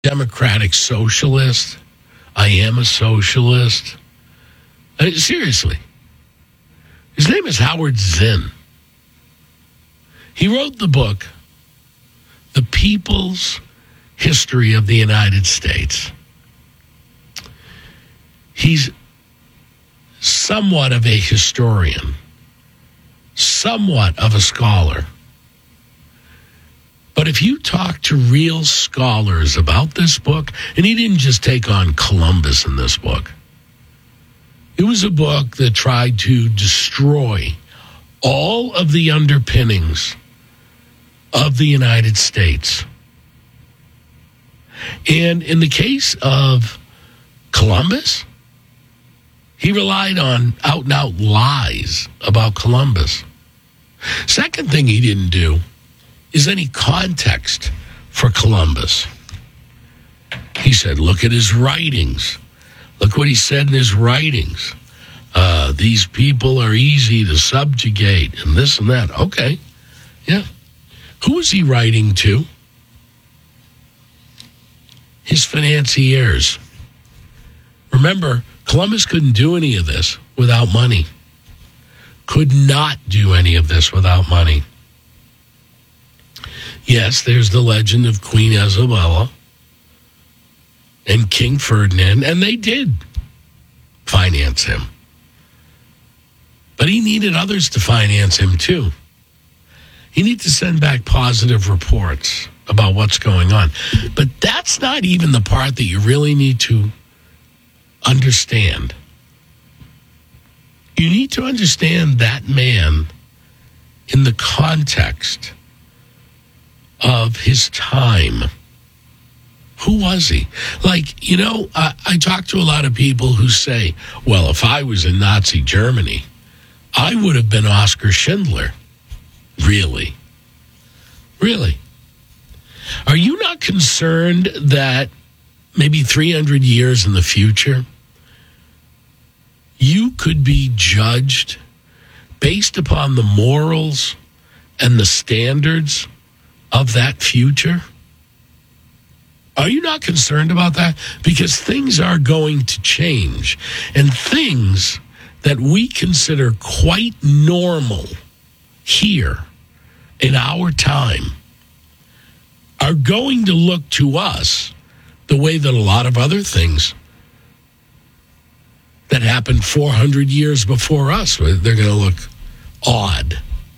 democratic socialist. I am a socialist. Seriously. His name is Howard Zinn. He wrote the book, The People's History of the United States. He's somewhat of a historian, somewhat of a scholar. But if you talk to real scholars about this book, and he didn't just take on Columbus in this book. It was a book that tried to destroy all of the underpinnings of the United States. And in the case of Columbus, he relied on out-and-out lies about Columbus. Second thing he didn't do is any context for Columbus. He said, look at his writings. Look what he said in his writings. These people are easy to subjugate and this and that. Okay, yeah. Who was he writing to? His financiers. Remember, Columbus couldn't do any of this without money. Could not do any of this without money. Yes, there's the legend of Queen Isabella and King Ferdinand, and they did finance him. But he needed others to finance him, too. He needed to send back positive reports about what's going on. But that's not even the part that you really need to understand. You need to understand that man in the context of his time. Who was he? Like, I talk to a lot of people who say, well, if I was in Nazi Germany, I would have been Oskar Schindler. Really? Really? Are you not concerned that maybe 300 years in the future, you could be judged based upon the morals and the standards of that future? Are you not concerned about that? Because things are going to change, and things that we consider quite normal here in our time are going to look to us the way that a lot of other things that happened 400 years before us, they're going to look odd.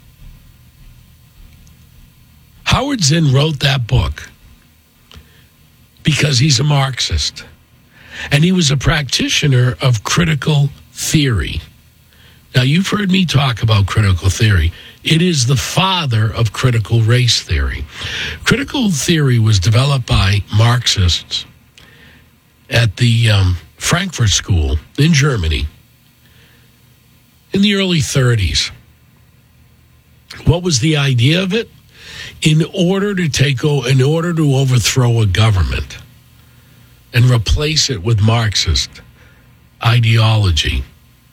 Howard Zinn wrote that book because he's a Marxist, and he was a practitioner of critical theory. Now, you've heard me talk about critical theory. It is the father of critical race theory. Critical theory was developed by Marxists at the Frankfurt School in Germany in the early 30s. What was the idea of it? In order to overthrow a government and replace it with Marxist ideology,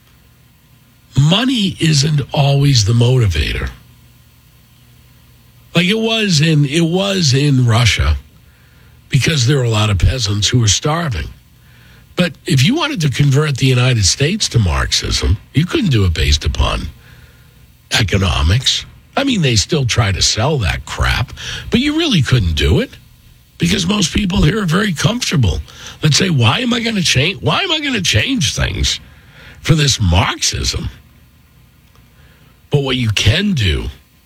money isn't always the motivator. Like it was in Russia, because there were a lot of peasants who were starving. But if you wanted to convert the United States to Marxism, you couldn't do it based upon economics. I mean, they still try to sell that crap, but you really couldn't do it because most people here are very comfortable. Let's say, why am I going to change? Why am I going to change things for this Marxism? But what you can do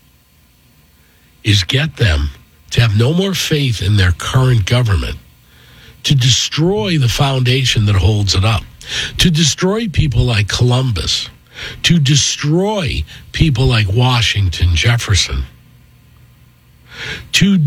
is get them to have no more faith in their current government, to destroy the foundation that holds it up, to destroy people like Columbus, to destroy people like Washington, Jefferson, to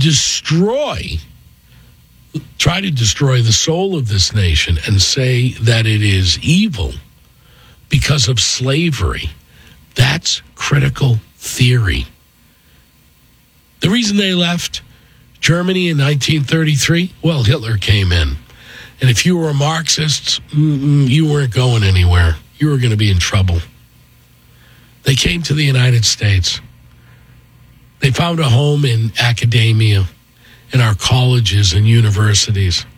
try to destroy the soul of this nation and say that it is evil because of slavery. That's critical theory. The reason they left Germany in 1933, well, Hitler came in. And if you were a Marxist, you weren't going anywhere. You were going to be in trouble. They came to the United States. They found a home in academia, in our colleges and universities.